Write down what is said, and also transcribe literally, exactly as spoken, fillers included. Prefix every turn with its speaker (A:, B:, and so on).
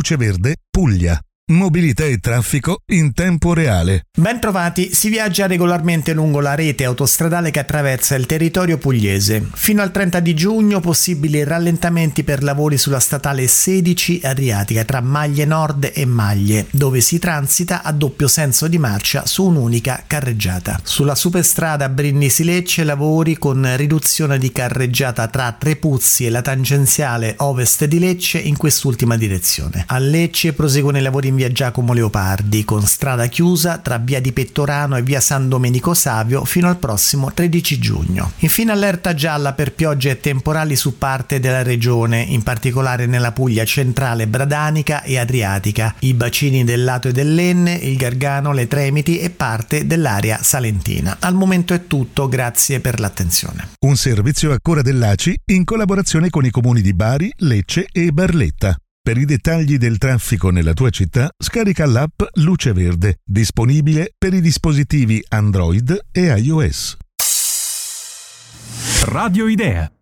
A: Luce Verde, Puglia. Mobilità e traffico in tempo reale.
B: Ben trovati, si viaggia regolarmente lungo la rete autostradale che attraversa il territorio pugliese. Fino al trenta di giugno possibili rallentamenti per lavori sulla statale sedici Adriatica tra Maglie Nord e Maglie, dove si transita a doppio senso di marcia su un'unica carreggiata. Sulla superstrada Brindisi-Lecce lavori con riduzione di carreggiata tra Trepuzzi e la tangenziale ovest di Lecce in quest'ultima direzione. A Lecce proseguono i lavori in via Giacomo Leopardi, con strada chiusa tra via di Pettorano e via San Domenico Savio fino al prossimo tredici giugno. Infine allerta gialla per piogge e temporali su parte della regione, in particolare nella Puglia centrale bradanica e adriatica, i bacini del Lato e dell'Enne, il Gargano, le Tremiti e parte dell'area salentina. Al momento è tutto, grazie per l'attenzione.
A: Un servizio a cura dell'A C I in collaborazione con i comuni di Bari, Lecce e Barletta. Per i dettagli del traffico nella tua città, scarica l'app Luce Verde, disponibile per i dispositivi Android e iOS.
C: Radio Idea.